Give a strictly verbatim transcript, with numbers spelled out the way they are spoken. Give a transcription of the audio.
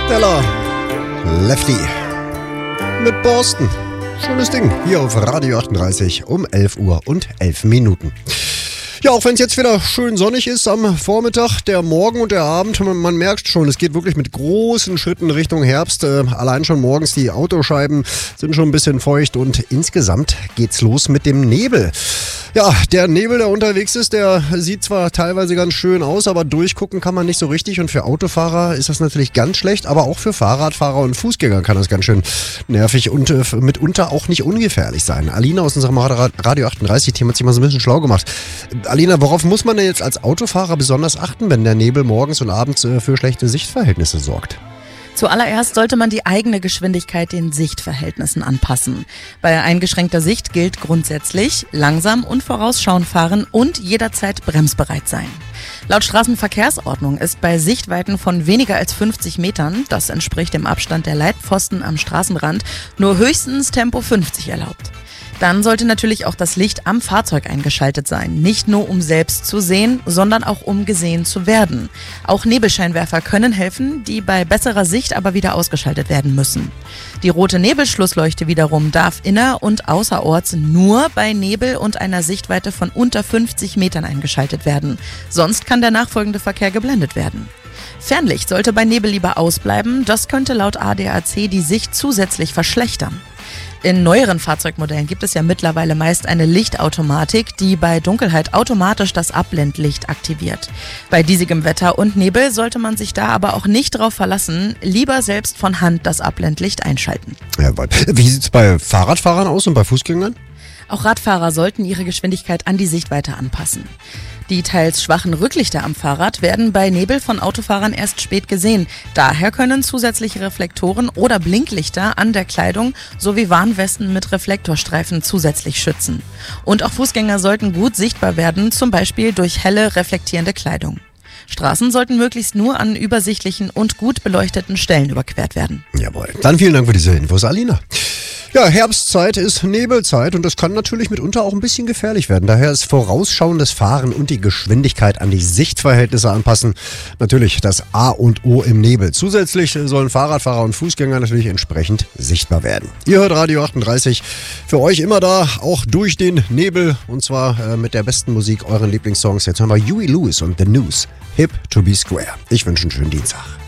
Stella Lefty mit Boston. Schönes Ding hier auf Radio achtunddreißig um elf Uhr und elf Minuten. Ja, auch wenn es jetzt wieder schön sonnig ist am Vormittag, der Morgen und der Abend, man, man merkt schon, es geht wirklich mit großen Schritten Richtung Herbst. Äh, allein schon morgens die Autoscheiben sind schon ein bisschen feucht und insgesamt geht's los mit dem Nebel. Ja, der Nebel, der unterwegs ist, der sieht zwar teilweise ganz schön aus, aber durchgucken kann man nicht so richtig und für Autofahrer ist das natürlich ganz schlecht, aber auch für Fahrradfahrer und Fußgänger kann das ganz schön nervig und äh, mitunter auch nicht ungefährlich sein. Alina aus unserem Radio achtunddreißig-Team hat sich mal so ein bisschen schlau gemacht. Alina, worauf muss man denn jetzt als Autofahrer besonders achten, wenn der Nebel morgens und abends äh, für schlechte Sichtverhältnisse sorgt? Zuallererst sollte man die eigene Geschwindigkeit den Sichtverhältnissen anpassen. Bei eingeschränkter Sicht gilt grundsätzlich langsam und vorausschauend fahren und jederzeit bremsbereit sein. Laut Straßenverkehrsordnung ist bei Sichtweiten von weniger als fünfzig Metern, das entspricht dem Abstand der Leitpfosten am Straßenrand, nur höchstens Tempo fünfzig erlaubt. Dann sollte natürlich auch das Licht am Fahrzeug eingeschaltet sein. Nicht nur um selbst zu sehen, sondern auch um gesehen zu werden. Auch Nebelscheinwerfer können helfen, die bei besserer Sicht aber wieder ausgeschaltet werden müssen. Die rote Nebelschlussleuchte wiederum darf inner- und außerorts nur bei Nebel und einer Sichtweite von unter fünfzig Metern eingeschaltet werden. Sonst kann der nachfolgende Verkehr geblendet werden. Fernlicht sollte bei Nebel lieber ausbleiben. Das könnte laut A D A C die Sicht zusätzlich verschlechtern. In neueren Fahrzeugmodellen gibt es ja mittlerweile meist eine Lichtautomatik, die bei Dunkelheit automatisch das Abblendlicht aktiviert. Bei diesigem Wetter und Nebel sollte man sich da aber auch nicht drauf verlassen, lieber selbst von Hand das Abblendlicht einschalten. Ja, wie sieht es bei Fahrradfahrern aus und bei Fußgängern? Auch Radfahrer sollten ihre Geschwindigkeit an die Sichtweite anpassen. Die teils schwachen Rücklichter am Fahrrad werden bei Nebel von Autofahrern erst spät gesehen. Daher können zusätzliche Reflektoren oder Blinklichter an der Kleidung sowie Warnwesten mit Reflektorstreifen zusätzlich schützen. Und auch Fußgänger sollten gut sichtbar werden, zum Beispiel durch helle, reflektierende Kleidung. Straßen sollten möglichst nur an übersichtlichen und gut beleuchteten Stellen überquert werden. Jawohl. Dann vielen Dank für diese Infos, Alina. Ja, Herbstzeit ist Nebelzeit und das kann natürlich mitunter auch ein bisschen gefährlich werden. Daher ist vorausschauendes Fahren und die Geschwindigkeit an die Sichtverhältnisse anpassen natürlich das A und O im Nebel. Zusätzlich sollen Fahrradfahrer und Fußgänger natürlich entsprechend sichtbar werden. Ihr hört Radio achtunddreißig, für euch immer da, auch durch den Nebel und zwar äh, mit der besten Musik, euren Lieblingssongs. Jetzt hören wir Huey Lewis und The News, Hip to be Square. Ich wünsche einen schönen Dienstag.